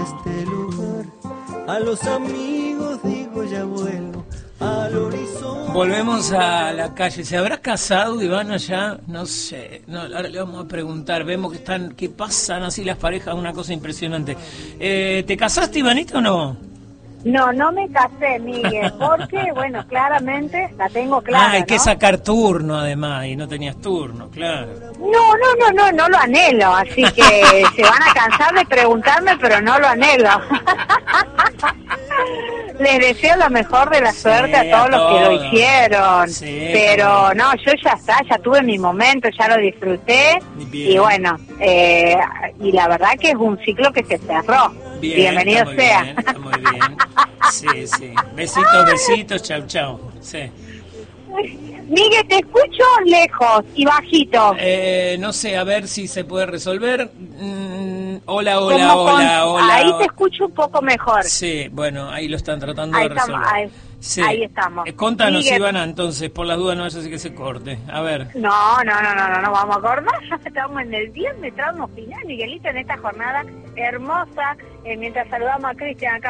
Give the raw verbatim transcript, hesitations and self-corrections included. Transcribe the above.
este lugar. A los amigos digo ya vuelvo al horizonte. Volvemos a la calle. ¿Se habrá casado Ivana ya? No sé. No, ahora le vamos a preguntar. Vemos que están, que pasan así las parejas, una cosa impresionante. Eh, ¿Te casaste, Ivanita, o no? No, no me casé, Miguel, porque, bueno, claramente la tengo clara, Ah, hay ¿no? que sacar turno, además, y no tenías turno, claro. No, no, no, no, no lo anhelo, así que se van a cansar de preguntarme, pero no lo anhelo. Les deseo lo mejor de la Sí, suerte a todos a los que lo todos. hicieron, Sí, pero también. no, yo ya está, ya tuve mi momento, ya lo disfruté, Bien. y bueno, eh, y la verdad que es un ciclo que se cerró. Bien, Bienvenido está muy sea. bien, está muy bien. Sí, sí. Besitos, besitos, chau, chau. Sí. Miguel, te escucho lejos y bajito. Eh, no sé, a ver si se puede resolver. Mm, hola, hola, Como con- hola, hola. Ahí te escucho un poco mejor. Sí, bueno, ahí lo están tratando Ahí de estamos, resolver. ahí, Sí. ahí estamos. Eh, contanos, Miguel. Ivana, entonces, por las dudas no vaya a ser que se corte. A ver. No, no, no, no, no, no vamos a acordar. Estamos en el viernes, tramo final, Miguelito, en esta jornada hermosa. Eh, mientras saludamos a Cristian acá.